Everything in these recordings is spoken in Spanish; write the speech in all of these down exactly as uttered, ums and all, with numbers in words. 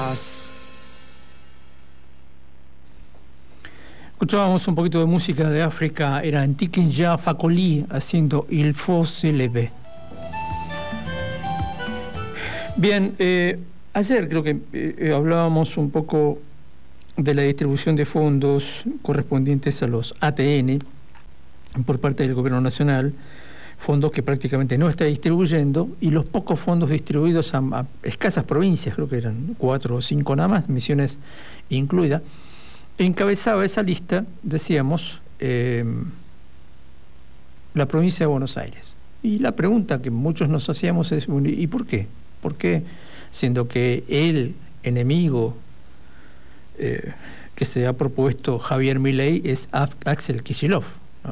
paz. Escuchábamos un poquito de música de África, era Ntikinja Fakoly haciendo Il faut se lever. Bien, eh, ayer creo que eh, hablábamos un poco de la distribución de fondos correspondientes a los A T N por parte del Gobierno Nacional, fondos que prácticamente no está distribuyendo, y los pocos fondos distribuidos a, a escasas provincias, creo que eran cuatro o cinco nada más, Misiones incluida. Encabezaba esa lista, decíamos, eh, la provincia de Buenos Aires. Y la pregunta que muchos nos hacíamos es, ¿y por qué? ¿Por qué, siendo que el enemigo eh, que se ha propuesto Javier Milei es Axel Kicillof, ¿no?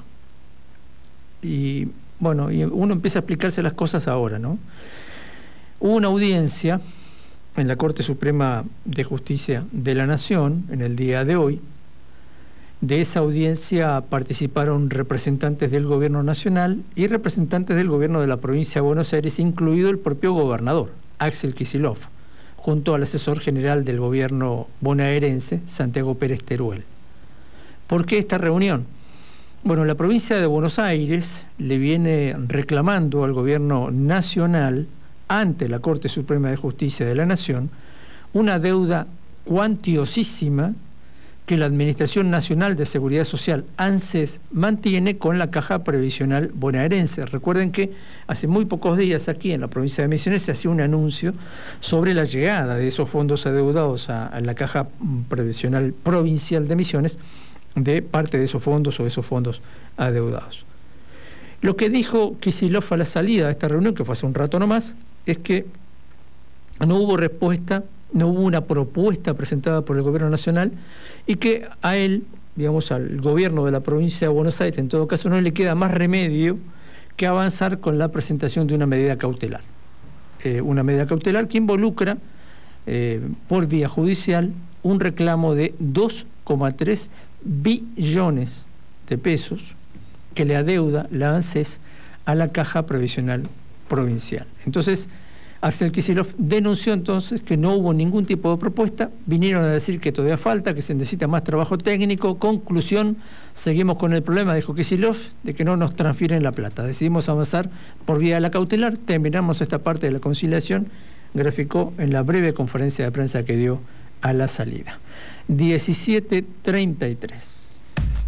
Y bueno, y uno empieza a explicarse las cosas ahora, ¿no? Hubo una audiencia en la Corte Suprema de Justicia de la Nación en el día de hoy. De esa audiencia participaron representantes del Gobierno Nacional y representantes del Gobierno de la provincia de Buenos Aires, incluido el propio gobernador, Axel Kicillof, junto al asesor general del gobierno bonaerense, Santiago Pérez Teruel. ¿Por qué esta reunión? Bueno, la provincia de Buenos Aires le viene reclamando al Gobierno Nacional ante la Corte Suprema de Justicia de la Nación una deuda cuantiosísima que la Administración Nacional de Seguridad Social, ANSES, mantiene con la Caja Previsional Bonaerense. Recuerden que hace muy pocos días aquí en la provincia de Misiones se hacía un anuncio sobre la llegada de esos fondos adeudados a, a la Caja Previsional Provincial de Misiones, de parte de esos fondos o esos fondos adeudados. Lo que dijo Kicillof a la salida de esta reunión, que fue hace un rato nomás, es que no hubo respuesta, no hubo una propuesta presentada por el Gobierno Nacional y que a él, digamos, al gobierno de la provincia de Buenos Aires, en todo caso, no le queda más remedio que avanzar con la presentación de una medida cautelar. Eh, una medida cautelar que involucra, eh, por vía judicial, un reclamo de dos coma tres billones de pesos que le adeuda la ANSES a la Caja Previsional Provincial. Entonces, Axel Kicillof denunció entonces que no hubo ningún tipo de propuesta, vinieron a decir que todavía falta, que se necesita más trabajo técnico. Conclusión, seguimos con el problema, dijo Kicillof, de que no nos transfieren la plata. Decidimos avanzar por vía de la cautelar, terminamos esta parte de la conciliación, graficó en la breve conferencia de prensa que dio a la salida. diecisiete treinta y tres.